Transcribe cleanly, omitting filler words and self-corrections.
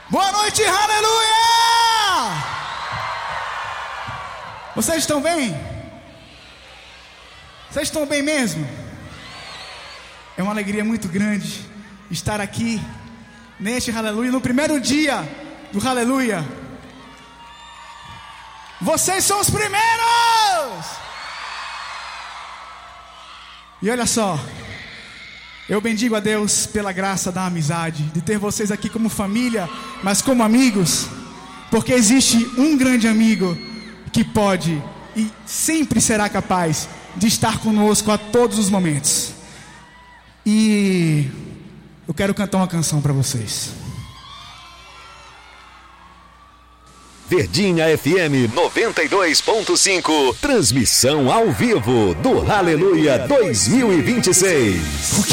Boa noite, aleluia! Vocês estão bem? Vocês estão bem mesmo? É uma alegria muito grande estar aqui neste aleluia, no primeiro dia do aleluia. Vocês são os primeiros! E olha só, eu bendigo a Deus pela graça da amizade, de ter vocês aqui como família, mas como amigos, porque existe um grande amigo que pode e sempre será capaz de estar conosco a todos os momentos. E eu quero cantar uma canção para vocês. Verdinha FM 92.5, transmissão ao vivo do Aleluia 2026.